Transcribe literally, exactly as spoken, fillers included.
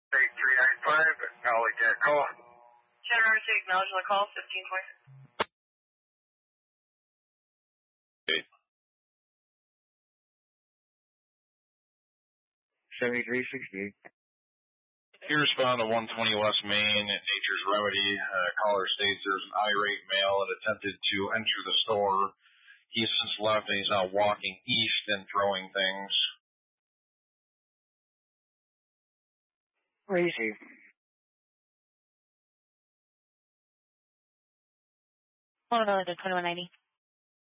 eight three nine five, acknowledge that call. Center R C, acknowledge the call, fifteen twenty. seventy-three sixty-eight. You respond to one twenty West Main at Nature's Remedy. Uh, caller states there's an irate male that attempted to enter the store. He's since left and he's now walking east and throwing things. Crazy. Hold on to twenty-one ninety.